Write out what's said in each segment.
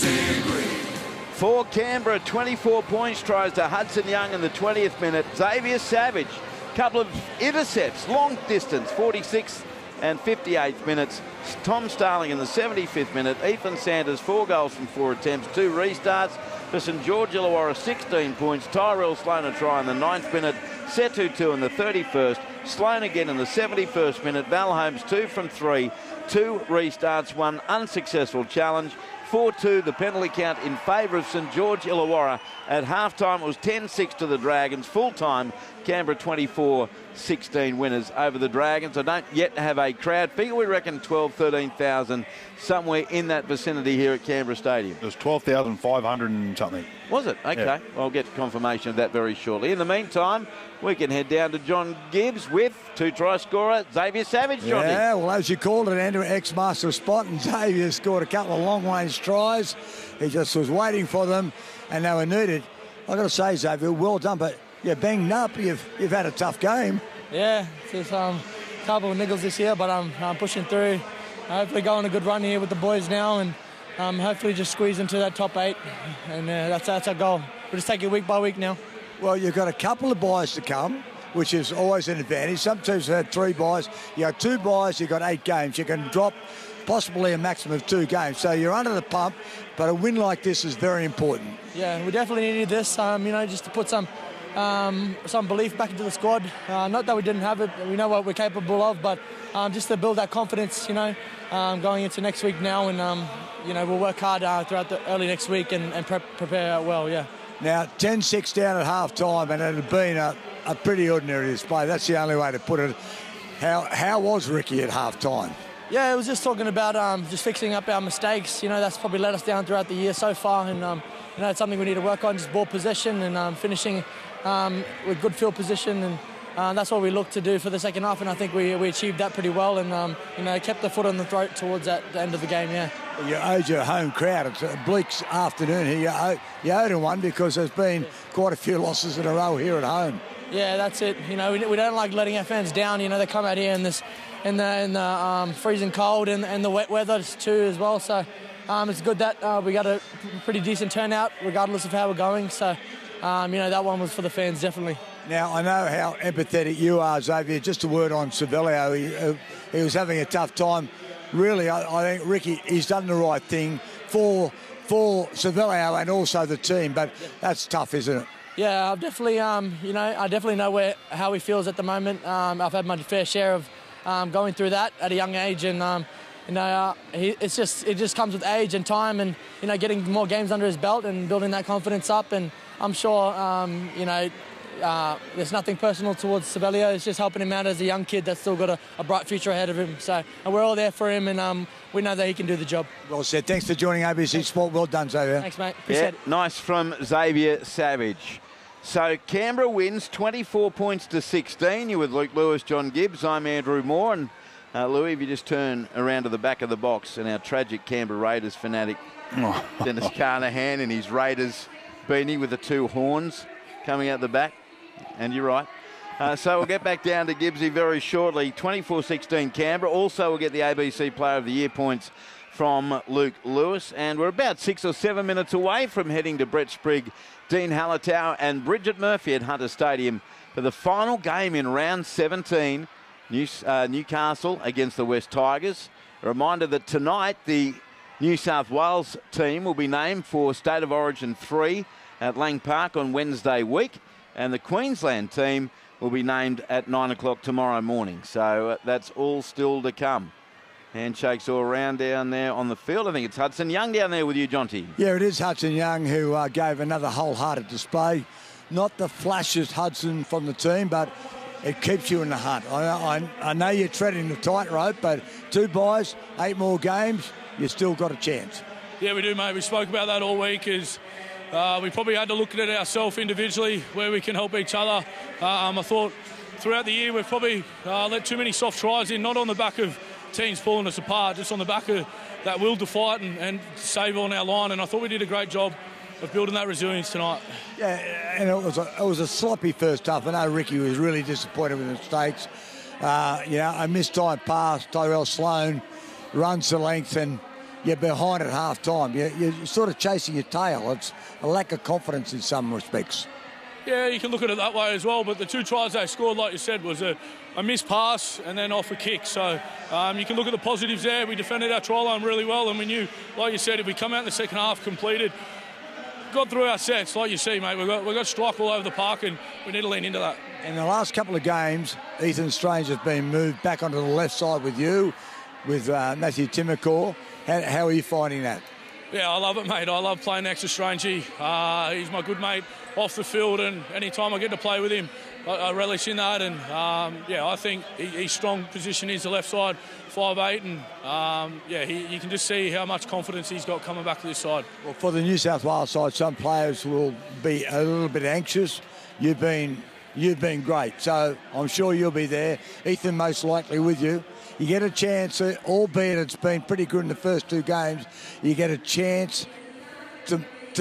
For Canberra, 24 points, tries to Hudson Young in the 20th minute. Xavier Savage, couple of intercepts, long distance, 46th and 58th minutes. Tom Starling in the 75th minute. Ethan Sanders, 4 goals from 4 attempts, 2 restarts. For St George Illawarra, 16 points. Tyrell Sloan a try in the 9th minute. Setu 2 in the 31st. Sloan again in the 71st minute. Val Holmes 2 from 3. 2 restarts, 1 unsuccessful challenge. 4-2 the penalty count in favour of St George Illawarra. At half-time it was 10-6 to the Dragons. Full-time, Canberra 24-16 winners over the Dragons. I don't yet have a crowd figure. We reckon 13,000 somewhere in that vicinity here at Canberra Stadium. It was 12,500 and something. Was it? Okay. Yeah. I'll get confirmation of that very shortly. In the meantime, we can head down to John Gibbs with 2-try scorer Xavier Savage, Johnny. Yeah, well, as you called it, Andrew, ex-master spot, and Xavier scored a couple of long-range tries. He just was waiting for them, and they were needed. I've got to say, Xavier, well done, but you're banged up. You've had a tough game. Yeah, it's a couple of niggles this year, but I'm pushing through. Hopefully go on a good run here with the boys now, and hopefully just squeeze into that top 8, and that's our goal. We'll just take it week by week now. Well, you've got a couple of buys to come, which is always an advantage. Some teams have had 3 buys. You have 2 buys, you've got 8 games. You can drop possibly a maximum of 2 games. So you're under the pump, but a win like this is very important. Yeah, we definitely needed this, just to put some belief back into the squad. Not that we didn't have it, we know what we're capable of, but just to build that confidence, going into next week now, and we'll work hard throughout the early next week and prepare well. Yeah. Now 10-6 down at half time, and it had been a pretty ordinary display. That's the only way to put it. How was Ricky at half time? Yeah, it was just talking about just fixing up our mistakes. That's probably let us down throughout the year so far, and it's something we need to work on, just ball possession and finishing with good field position, and that's what we looked to do for the second half, and I think we achieved that pretty well, and kept the foot on the throat towards the end of the game. Yeah. You owed your home crowd. It's a bleak afternoon here. You owed them one because there's been quite a few losses in a row here at home. Yeah, that's it. We don't like letting our fans down. They come out here in the freezing cold and the wet weather too as well. So it's good that we got a pretty decent turnout regardless of how we're going. So that one was for the fans definitely. Now I know how empathetic you are, Xavier. Just a word on Savelio. He was having a tough time. Really, I think Ricky, he's done the right thing for Savelio and also the team. But that's tough, isn't it? Yeah, I've definitely, I definitely know how he feels at the moment. I've had my fair share of going through that at a young age, and it just comes with age and time, and getting more games under his belt and building that confidence up. And I'm sure, there's nothing personal towards Savelio. It's just helping him out as a young kid that's still got a bright future ahead of him. So, and we're all there for him, and we know that he can do the job. Well said. Thanks for joining ABC Sport. Well done, Xavier. Thanks, mate. Appreciate it. Nice from Xavier Savage. So Canberra wins 24 points to 16. You're with Luke Lewis, John Gibbs. I'm Andrew Moore. And Louis, if you just turn around to the back of the box, and our tragic Canberra Raiders fanatic, Dennis Carnahan, in his Raiders beanie with the 2 horns coming out the back. And you're right. So we'll get back down to Gibbsy very shortly. 24-16 Canberra. Also we'll get the ABC Player of the Year points from Luke Lewis. And we're about 6 or 7 minutes away from heading to Brett Sprigg, Dean Hallertau and Bridget Murphy at Hunter Stadium for the final game in round 17, Newcastle against the West Tigers. A reminder that tonight the New South Wales team will be named for State of Origin 3 at Lang Park on Wednesday week, and the Queensland team will be named at 9 o'clock tomorrow morning. So that's all still to come. Handshakes all around down there on the field. I think it's Hudson Young down there with you, Jonty. Yeah, it is Hudson Young who gave another wholehearted display. Not the flashiest Hudson from the team, but it keeps you in the hunt. I know you're treading the tightrope, but 2 buys, 8 more games, you still got a chance. Yeah, we do, mate. We spoke about that all week. We probably had to look at it ourselves individually, where we can help each other. I thought throughout the year we've probably let too many soft tries in, not on the back of teams pulling us apart, just on the back of that will to fight and save on our line. And I thought we did a great job of building that resilience tonight. Yeah, and it was a sloppy first half. I know Ricky was really disappointed with the mistakes. A missed time pass, Tyrell Sloan runs the length, and you're behind at half time. You're sort of chasing your tail. It's a lack of confidence in some respects. Yeah, you can look at it that way as well, but the 2 tries they scored, like you said, was a missed pass and then off a kick. So you can look at the positives there. We defended our try line really well, and we knew, like you said, if we come out in the second half completed, got through our sets, like you see, mate, we've got strike all over the park, and we need to lean into that. In the last couple of games, Ethan Strange has been moved back onto the left side with you, with Matthew Timokor. How are you finding that? Yeah, I love it, mate. I love playing next to Strangey. He's my good mate off the field, and any time I get to play with him, I relish in that. And, I think his strong position is the left side, 5'8", and, you can just see how much confidence he's got coming back to this side. Well, for the New South Wales side, some players will be a little bit anxious. You've been great, so I'm sure you'll be there. Ethan most likely with you. You get a chance, albeit it's been pretty good in the first 2 games, you get a chance to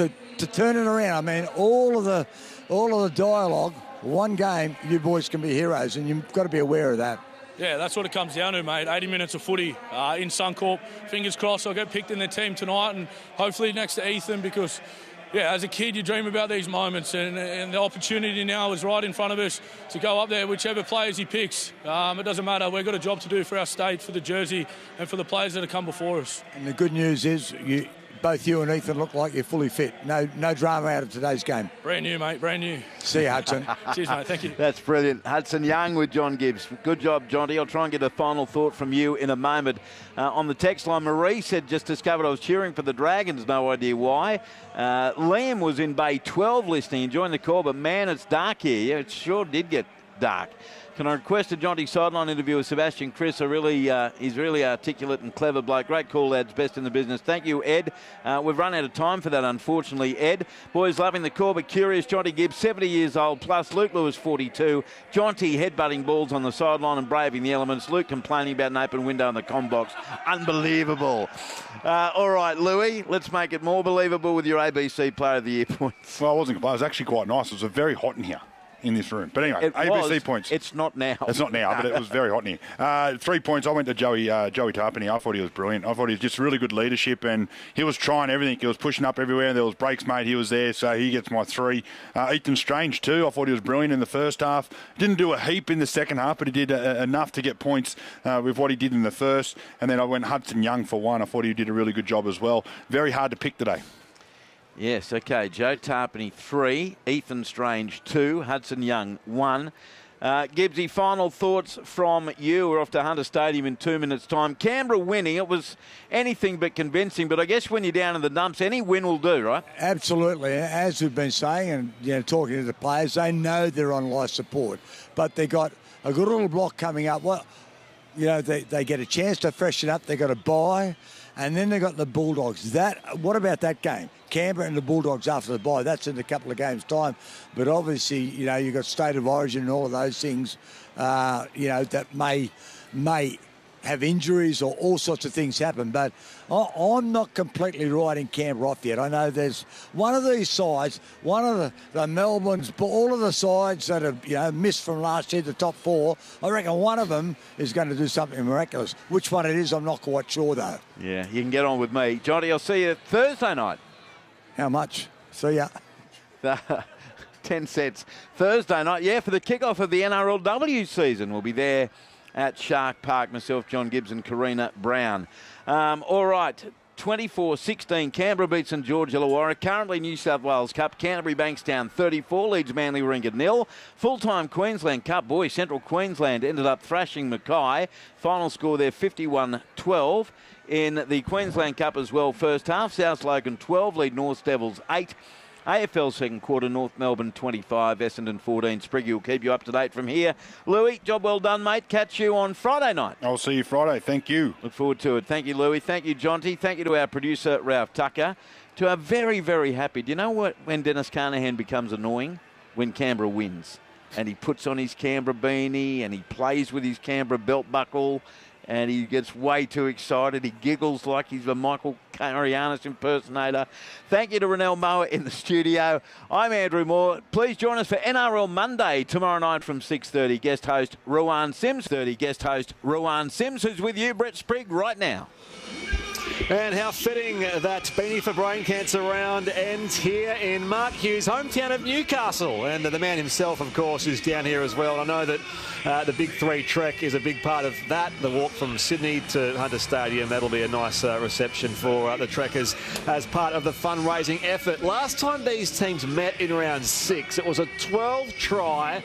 turn it around. I mean, all of the dialogue, one game, you boys can be heroes, and you've got to be aware of that. Yeah, that's what it comes down to, mate. 80 minutes of footy in Suncorp. Fingers crossed I'll get picked in the team tonight, and hopefully next to Ethan, because as a kid, you dream about these moments, and the opportunity now is right in front of us to go up there, whichever players he picks. It doesn't matter. We've got a job to do for our state, for the jersey, and for the players that have come before us. And the good news is both you and Ethan look like you're fully fit. No drama out of today's game. Brand new, mate. Brand new. See you, Hudson. Cheers, mate. Thank you. That's brilliant. Hudson Young with John Gibbs. Good job, Jonty. I'll try and get a final thought from you in a moment. On the text line, Marie said, just discovered I was cheering for the Dragons. No idea why. Liam was in Bay 12 listening, enjoying the call, but man, it's dark here. Yeah, it sure did get dark. Can I request a Jonty sideline interview with Sebastian Chris? He's really articulate and clever bloke. Great call, lads. Best in the business. Thank you, Ed. We've run out of time for that, unfortunately, Ed. Boys loving the call, but curious. Jonty Gibbs, 70 years old, plus Luke Lewis, 42. Jonty headbutting balls on the sideline and braving the elements. Luke complaining about an open window in the comm box. Unbelievable. All right, Louis, let's make it more believable with your ABC Player of the Year points. Well, I wasn't complaining. It was actually quite nice. It was very hot in here in this room. But anyway, ABC points. It's not now. It's not now, but it was very hot in here. 3 points. I went to Joey Tarpany. I thought he was brilliant. I thought he was just really good leadership, and he was trying everything. He was pushing up everywhere. There was breaks made. He was there, so he gets my 3. Ethan Strange, too. I thought he was brilliant in the first half. Didn't do a heap in the second half, but he did enough to get points with what he did in the first. And then I went Hudson Young for 1. I thought he did a really good job as well. Very hard to pick today. Yes, okay. Joe Tarpany, 3. Ethan Strange, 2. Hudson Young, 1. Gibbsy, final thoughts from you. We're off to Hunter Stadium in 2 minutes' time. Canberra winning, it was anything but convincing, but I guess when you're down in the dumps, any win will do, right? Absolutely. As we've been saying and talking to the players, they know they're on life support, but they got a good little block coming up. Well, they get a chance to freshen up. They got a bye. And then they got the Bulldogs. What about that game? Canberra and the Bulldogs after the bye. That's in a couple of games' time. But obviously, you've got State of Origin and all of those things, that may have injuries or all sorts of things happen. But I'm not completely writing Canberra off yet. I know there's one of these sides, one of the Melbournes, but all of the sides that have missed from last year, the top 4, I reckon one of them is going to do something miraculous. Which one it is, I'm not quite sure, though. Yeah, you can get on with me. Jonty, I'll see you Thursday night. How much? See ya. 10 cents. Thursday night, for the kickoff of the NRLW season. We'll be there at Shark Park, myself, John Gibbs and Karina Brown. All right, 24-16, Canberra beats St George Illawarra. Currently New South Wales Cup, Canterbury Bankstown 34, leads Manly Warringah 0. Full-time Queensland Cup, boys, Central Queensland ended up thrashing Mackay. Final score there, 51-12. In the Queensland Cup as well, first half, South Logan 12, lead North Devils 8. AFL second quarter, North Melbourne 25, Essendon 14. Spriggy will keep you up to date from here. Louis, job well done, mate. Catch you on Friday night. I'll see you Friday. Thank you. Look forward to it. Thank you, Louis. Thank you, Jonty. Thank you to our producer, Ralph Tucker. To our very, very happy. Do you know what? When Dennis Carnahan becomes annoying? When Canberra wins. And he puts on his Canberra beanie and he plays with his Canberra belt buckle. And he gets way too excited. He giggles like he's a Michael Carianis impersonator. Thank you to Renell Moa in the studio. I'm Andrew Moore. Please join us for NRL Monday tomorrow night from 6:30. Guest host Ruan Sims. Guest host Ruan Sims, who's with you, Brett Sprigg, right now. And how fitting that Beanie for Brain Cancer round ends here in Mark Hughes' hometown of Newcastle. And the man himself, of course, is down here as well. And I know that the Big Three trek is a big part of that. The walk from Sydney to Hunter Stadium, that'll be a nice reception for the trekkers as part of the fundraising effort. Last time these teams met in round 6, it was a 12-try,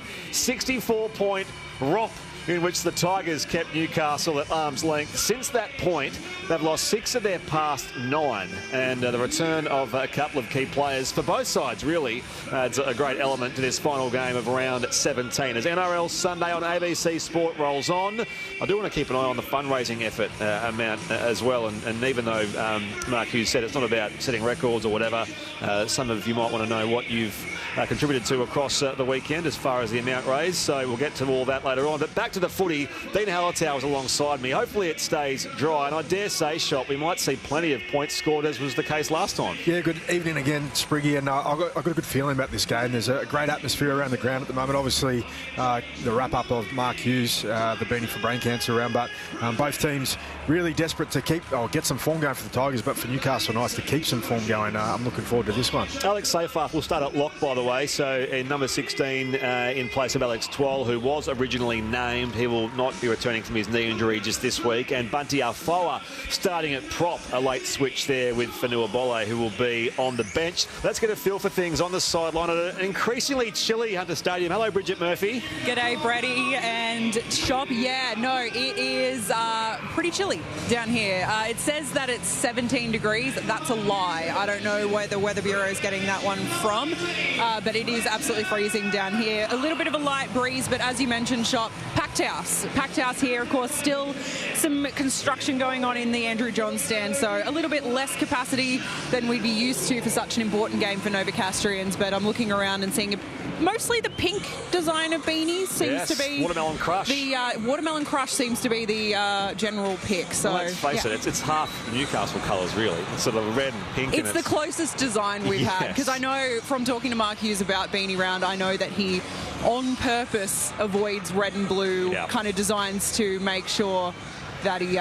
64-point romp in which the Tigers kept Newcastle at arm's length. Since that point, they've lost 6 of their past 9, and the return of a couple of key players for both sides really adds a great element to this final game of round 17. As NRL Sunday on ABC Sport rolls on, I do want to keep an eye on the fundraising effort amount as well, and even though Mark Hughes said it's not about setting records or whatever, some of you might want to know what you've contributed to across the weekend as far as the amount raised, so we'll get to all that later on. But back to the footy, Dean Hallertau was alongside me. Hopefully it stays dry, and I dare say, Shop, we might see plenty of points scored as was the case last time. Yeah, good evening again, Spriggy, and I've got a good feeling about this game. There's a great atmosphere around the ground at the moment. Obviously, the wrap-up of Mark Hughes, the Beanie for Brain Cancer round, but both teams really desperate to get some form going for the Tigers, but for Newcastle Knights to keep some form going. I'm looking forward to this one. Alex Seyfarth will start at lock, by the way, so in number 16 in place of Alex Twal, who was originally named. He will not be returning from his knee injury just this week. And Bunty Afoa starting at prop, a late switch there with Fanua Bole, who will be on the bench. Let's get a feel for things on the sideline at an increasingly chilly Hunter Stadium. Hello, Bridget Murphy. G'day, Brady and Shop. Yeah, no, it is pretty chilly down here. It says that it's 17 degrees. That's a lie. I don't know where the Weather Bureau is getting that one from, but it is absolutely freezing down here. A little bit of a light breeze, but as you mentioned, Shop, packed house. Packed house here, of course, still some construction going on in the Andrew Johns stand, so a little bit less capacity than we'd be used to for such an important game for Novocastrians, but I'm looking around and seeing mostly the pink design of beanies seems to be Watermelon Crush. The Watermelon Crush seems to be the general pick. So well, let's face it, it's half Newcastle colours really. It's sort of red and pink. It's the closest design we've had, because I know from talking to Mark Hughes about Beanie Round, I know that he on purpose avoids red and blue kind of designs to make sure that he,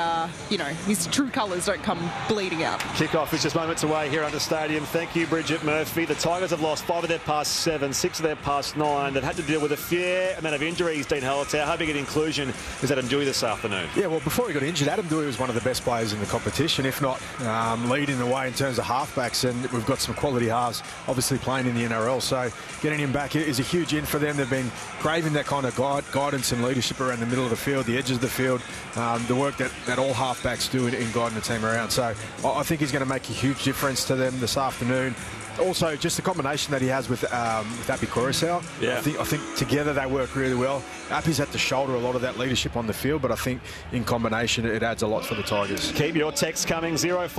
his true colours don't come bleeding out. Kick-off is just moments away here at the stadium. Thank you, Bridget Murphy. The Tigers have lost 5 of their past 7, 6 of their past 9. They've had to deal with a fair amount of injuries, Dean Hallertau. How big an inclusion is Adam Dewey this afternoon? Yeah, well, before he got injured, Adam Dewey was one of the best players in the competition, if not leading the way in terms of halfbacks, and we've got some quality halves obviously playing in the NRL, so getting him back is a huge in for them. They've been craving that kind of guidance and leadership around the middle of the field, the edges of the field, the work that all halfbacks do in guiding the team around. So I think he's going to make a huge difference to them this afternoon. Also, just the combination that he has with Appy Coruscant. Yeah. I think together they work really well. Appy's had to shoulder a lot of that leadership on the field, but I think in combination it adds a lot for the Tigers. Keep your texts coming,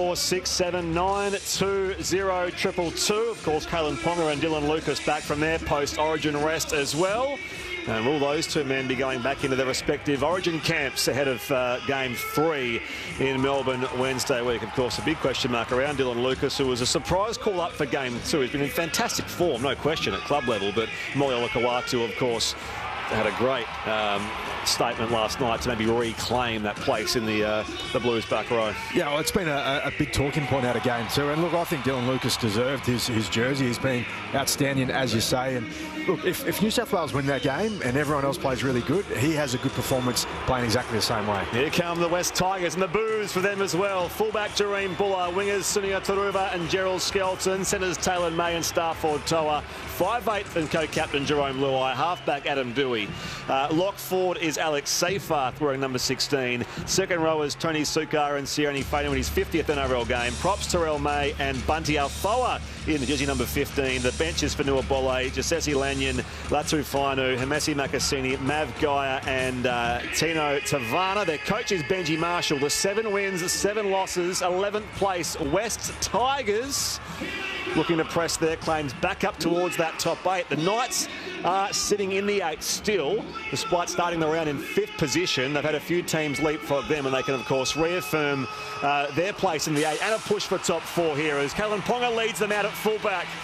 0467920222. Of course, Kalen Ponga and Dylan Lucas back from their post-Origin rest as well. And will those two men be going back into their respective Origin camps ahead of Game 3 in Melbourne Wednesday week? Of course, a big question mark around Dylan Lucas, who was a surprise call-up for Game 2. He's been in fantastic form, no question, at club level, but Moyo Kawatu, of course, had a great statement last night to maybe reclaim that place in the Blues back row. Yeah, well, it's been a big talking point out of Game 2, and look, I think Dylan Lucas deserved his jersey. He's been outstanding, as you say, and look, if New South Wales win that game and everyone else plays really good, he has a good performance playing exactly the same way. Here come the West Tigers, and the boos for them as well. Fullback Jareem Buller, wingers Sunia Taruva and Gerald Skelton, centres Taylor May and Starford Toa, 5'8" and co-captain Jerome Luai, halfback Adam Dewey. Lock forward is Alex Seyfarth wearing number 16. Second rowers Tony Sukar and Sione Faden in his 50th NRL game. Props Terrell May and Bunty Afoa in the jersey number 15. The benches for Fanua Bole, Jasesi Lanyon, Latu Fainu, Hemesi Makasini, Mav Gaia and Tino Tavana. Their coach is Benji Marshall. The 7 wins, 7 losses, 11th place West Tigers looking to press their claims back up towards that top 8. The Knights are sitting in the 8 still, despite starting the round in 5th position. They've had a few teams leapfrog them, and they can, of course, reaffirm their place in the 8 and a push for top 4 here as Kalen Ponga leads them out at fullback.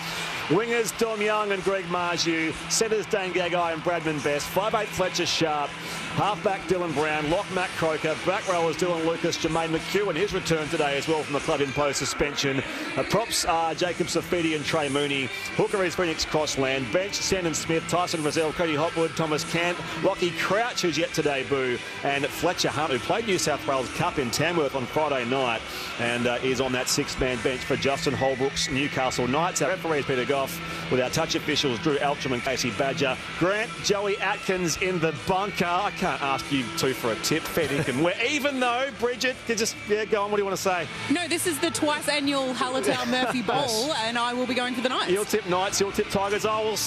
Wingers Dom Young and Greg Marju. Centres Dane Gagai and Bradman Best. 5'8" Fletcher Sharp. Halfback Dylan Brown. Lock Matt Croker. Back rowers Dylan Lucas. Jermaine McEwen. His return today as well from the club imposed suspension. Props are Jacob Safidi and Trey Mooney. Hooker is Phoenix Crossland. Bench Sandon Smith, Tyson Rozelle, Cody Hopwood, Thomas Cant, Lockie Crouch, who's yet to debut, and Fletcher Hunt, who played New South Wales Cup in Tamworth on Friday night and is on that 6-man bench for Justin Holbrook's Newcastle Knights. Our referee is Peter Goff, with our touch officials Drew Altram and Casey Badger. Grant, Joey Atkins in the bunker. I can't ask you two for a tip. Fair dinkum. Even though, Bridget, you just, go on, what do you want to say? No, this is the twice annual Hallertau Murphy Bowl, and I will be going for the Knights. You'll tip Knights, you'll tip Tigers. I will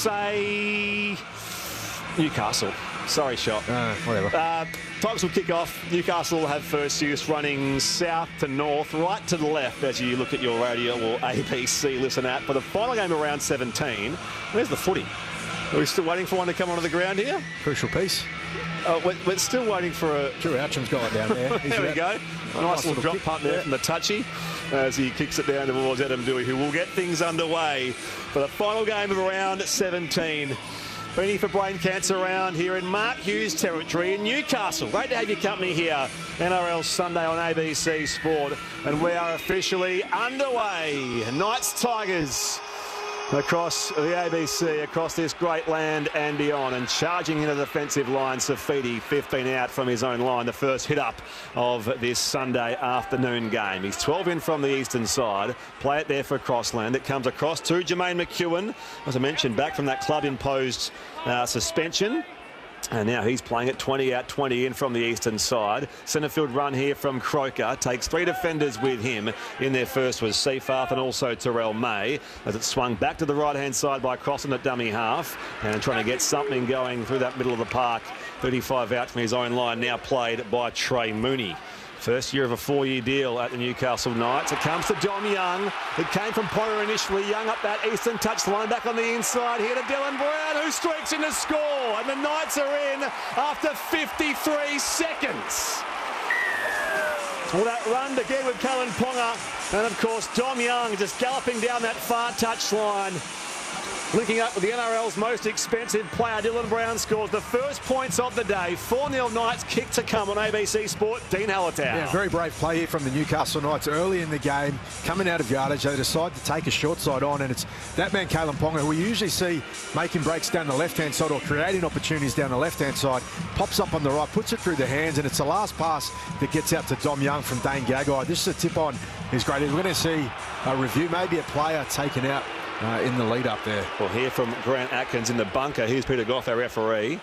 say Newcastle. Sorry, shot. Whatever. Tigers will kick off. Newcastle will have first use running south to north, right to the left as you look at your radio or ABC listen app. For the final game of round 17, where's the footy? Are we still waiting for one to come onto the ground here? Crucial piece. We're still waiting for a... Drew Outram's got it down there. There we go. Nice little drop punt there from the touchy as he kicks it down towards Adam Dewey, who will get things underway for the final game of round 17. Beanie for Brain Cancer round here in Mark Hughes territory in Newcastle. Great to have your company here. NRL Sunday on ABC Sport. And we are officially underway. Knights Tigers across the ABC, across this great land and beyond, and charging into the defensive line, Safidi, 15 out from his own line, the first hit up of this Sunday afternoon game. He's 12 in from the eastern side, play it there for Crossland. It comes across to Jermaine McEwen, as I mentioned, back from that club imposed suspension. And now he's playing at 20 out, 20 in from the eastern side. Centrefield run here from Croker. Takes 3 defenders with him. In there first was Seafarth and also Terrell May. As it swung back to the right-hand side by Crossan at dummy half. And trying to get something going through that middle of the park. 35 out from his own line, now played by Trey Mooney. First year of a 4-year deal at the Newcastle Knights. It comes to Dom Young. It came from Potter initially. Young up that eastern touchline, back on the inside here to Dylan Brown, who streaks in to score. And the Knights are in after 53 seconds. Well, that run again with Callan Ponga. And, of course, Dom Young just galloping down that far touchline. Linking up with the NRL's most expensive player, Dylan Brown, scores the first points of the day. 4-0 Knights, kick to come on ABC Sport. Dean Hallertau. Yeah, very brave play here from the Newcastle Knights early in the game. Coming out of yardage, they decide to take a short side on, and it's that man, Callan Ponga, who we usually see making breaks down the left-hand side or creating opportunities down the left-hand side, pops up on the right, puts it through the hands, and it's the last pass that gets out to Dom Young from Dane Gagai. This is a tip on. He's great. We're going to see a review, maybe a player taken out in the lead up there. We'll hear from Grant Atkins in the bunker. Here's Peter Goff, our referee.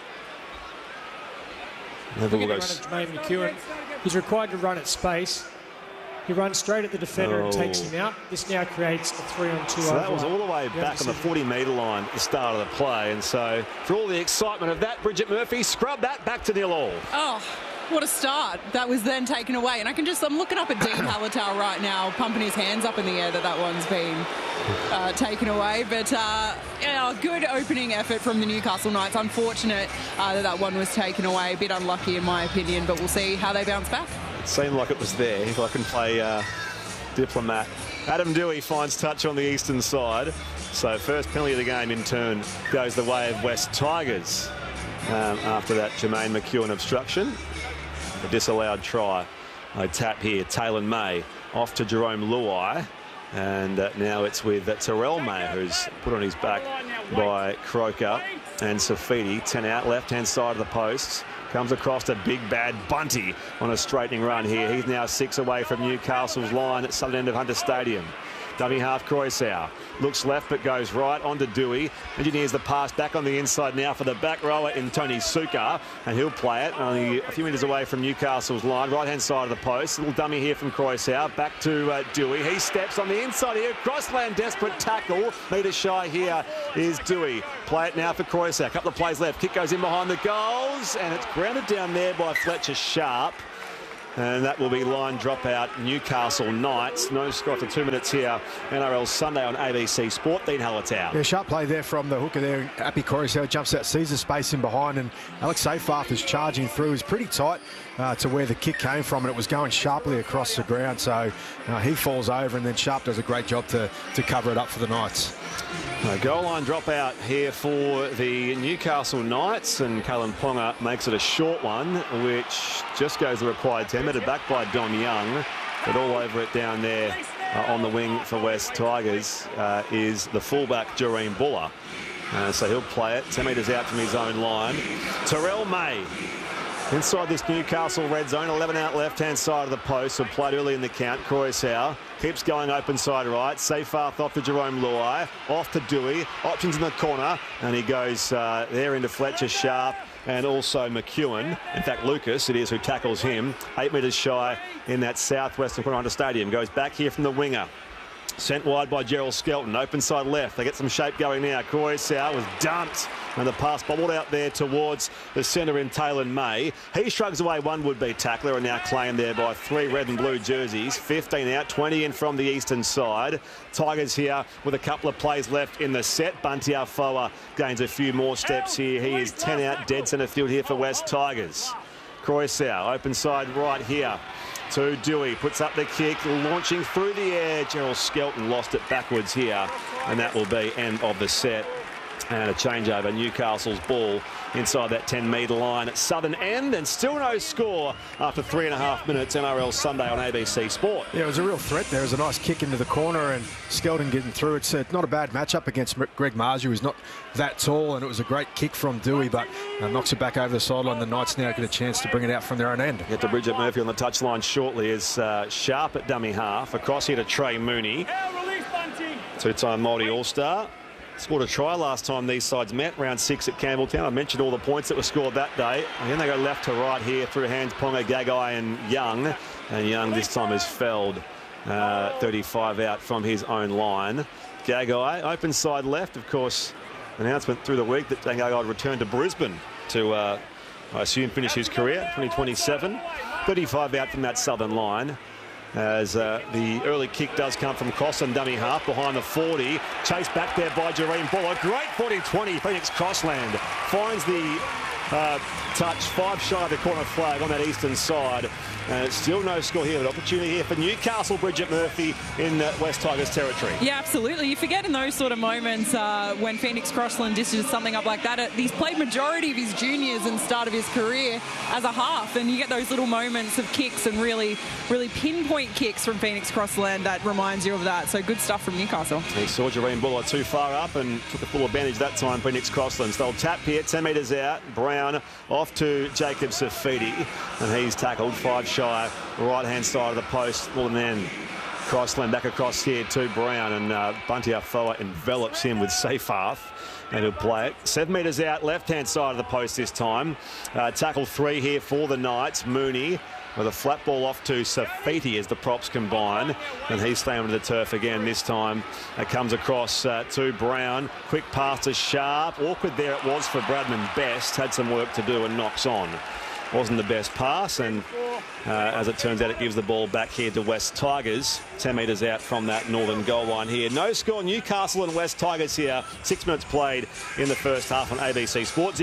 Jermaine McEwen. He's required to run at space. He runs straight at the defender and takes him out. This now creates a 3-on-2. So that was all the way back on the 40-metre line at the start of the play. And so for all the excitement of that, Bridget Murphy scrubbed that back to 0-all. Oh, what a start. That was then taken away. And I'm looking up at Dean Hallertau right now, pumping his hands up in the air that one's been taken away. But good opening effort from the Newcastle Knights. Unfortunate that one was taken away. A bit unlucky in my opinion, but we'll see how they bounce back. It seemed like it was there. If I can play diplomat. Adam Dewey finds touch on the eastern side. So first penalty of the game in turn goes the way of West Tigers after that Jermaine McEwen obstruction. A disallowed try. A tap here. Taylor May off to Jerome Luai. And now it's with Terrell May, who's put on his back by Croker and Safidi. 10 out, left-hand side of the posts. Comes across to big bad Bunty on a straightening run here. He's now 6 away from Newcastle's line at southern end of Hunter Stadium. Dummy half Croissau. Looks left but goes right onto Dewey. Engineers the pass back on the inside now for the back rower in Tony Suka. And he'll play it only a few metres away from Newcastle's line. Right-hand side of the post. Little dummy here from Croissau. Back to Dewey. He steps on the inside here. Crossland desperate tackle. Metre shy here is Dewey. Play it now for Croissau. A couple of plays left. Kick goes in behind the goals. And it's grounded down there by Fletcher Sharp. And that will be line dropout Newcastle Knights. No score after 2 minutes here. NRL Sunday on ABC Sport. Dean Hallertau. Yeah, sharp play there from the hooker there. Appy Croissau jumps out, sees the space in behind, and Alex Seafarth is charging through. He's pretty tight to where the kick came from, and it was going sharply across the ground. So he falls over, and then Sharp does a great job to cover it up for the Knights. A goal line dropout here for the Newcastle Knights, and Kalyn Ponga makes it a short one, which just goes the required 10 metre back by Dom Young. But all over it down there on the wing for West Tigers is the fullback Jareen Buller. So he'll play it 10 metres out from his own line. Terrell May inside this Newcastle red zone, 11 out left-hand side of the post, so played early in the count. Croissau keeps going open side right. Seyfarth off to Jerome Luai, off to Dewey, options in the corner, and he goes there into Fletcher Sharp and also McEwen. In fact, Lucas, it is who tackles him. 8 metres shy in that southwestern corner of the stadium. Goes back here from the winger. Sent wide by Gerald Skelton, open side left. They get some shape going now. Croissau was dumped, and the pass bobbled out there towards the centre in Taylor May. He shrugs away one would-be tackler, and now claimed there by 3 red and blue jerseys. 15 out, 20 in from the eastern side. Tigers here with a couple of plays left in the set. Bunty Afoa gains a few more steps here. He is 10 out, dead centre field here for West Tigers. Croissau, open side right here to Dewey, puts up the kick, launching through the air. Gerald Skelton lost it backwards here, and that will be end of the set. And a changeover, Newcastle's ball inside that 10-metre line at southern end, and still no score after 3.5 minutes. NRL Sunday on ABC Sport. Yeah, it was a real threat there. It was a nice kick into the corner, and Skelton getting through. It's not a bad matchup against Greg Marzhew, who's not that tall, and it was a great kick from Dewey, but knocks it back over the sideline. The Knights now get a chance to bring it out from their own end. Get to Bridget Murphy on the touchline shortly as Sharp at dummy half. Across here to Trey Mooney. Two-time Māori All-Star. Scored a try last time these sides met, round 6 at Campbelltown. I mentioned all the points that were scored that day. And then they go left to right here through hands Ponga, Gagai and Young. And Young this time has felled 35 out from his own line. Gagai, open side left, of course. Announcement through the week that Gagai would return to Brisbane to, I assume, finish his career, 2027. 35 out from that southern line. As the early kick does come from Crossland, dummy half behind the 40. Chased back there by Jareen Buller. Great 40-20. Phoenix Crossland finds the touch 5 shy of the corner flag on that eastern side. And it's still no score here, but opportunity here for Newcastle, Bridget Murphy in West Tigers territory. Yeah, absolutely. You forget in those sort of moments when Phoenix Crossland dishes something up like that. He's played majority of his juniors and start of his career as a half, and you get those little moments of kicks and really pinpoint kicks from Phoenix Crossland that reminds you of that. So good stuff from Newcastle. He saw Jareen Buller too far up and took the full advantage that time, Phoenix Crossland. So they'll tap here, 10 metres out. Brown off to Jacob Safidi, and he's tackled 5 shy, right-hand side of the post. Well, and then Crossland back across here to Brown, and Bunty Afoa envelops him with Seyfarth, and he'll play it. 7 metres out, left-hand side of the post this time. Tackle 3 here for the Knights. Mooney with a flat ball off to Safiti as the props combine, and he's slammed to the turf again this time. It comes across to Brown. Quick pass to Sharp. Awkward there it was for Bradman Best. Had some work to do and knocks on. Wasn't the best pass, and as it turns out, it gives the ball back here to West Tigers. 10 metres out from that northern goal line here. No score, Newcastle and West Tigers here. 6 minutes played in the first half on ABC Sport.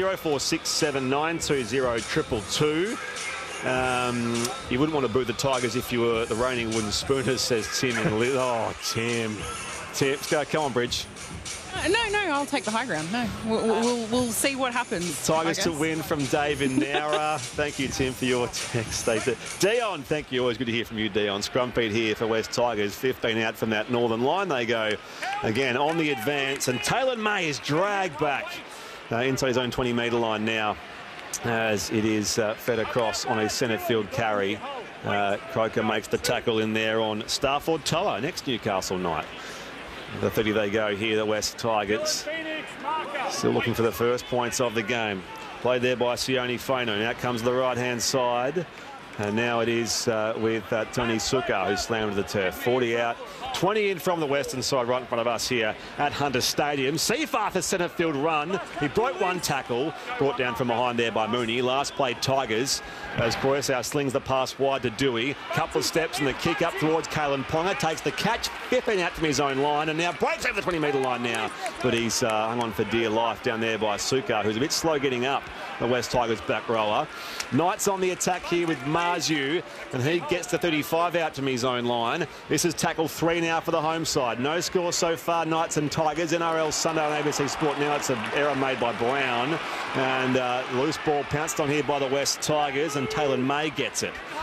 0467920222. You wouldn't want to boo the Tigers if you were the reigning Wooden Spooners, says Tim. Oh, Tim. Go, come on, Bridge. No, I'll take the high ground. No, we'll see what happens. Tigers to win from David Nowra. Thank you, Tim, for your text. Dion, thank you. Always good to hear from you, Dion. Scrum feed here for West Tigers. 15 out from that northern line. They go again on the advance, and Taylor May is dragged back inside his own 20-metre line now, as it is fed across on a centre field carry. Croker makes the tackle in there on Starford Toa, next Newcastle night. The 30 they go here, the West Tigers. Still looking for the first points of the game. Played there by Sione Faino. Now comes the right-hand side. And now it is with Tony Suka, who slammed to the turf. 40 out, 20 in from the western side, right in front of us here at Hunter Stadium. Seyfarth, a centre field run. He broke one tackle, brought down from behind there by Mooney. Last played Tigers as Croissau slings the pass wide to Dewey. Couple of steps and the kick up towards Kalyn Ponga. Takes the catch, 15 out from his own line, and now breaks over the 20-metre line now. But he's hung on for dear life down there by Suka, who's a bit slow getting up the West Tigers back rower. Knights on the attack here with Marzu, and he gets the 35 out to his own line. This is tackle 3 now for the home side. No score so far, Knights and Tigers. NRL Sunday on ABC Sport now. It's an error made by Brown, and loose ball pounced on here by the West Tigers, and Taylor May gets it.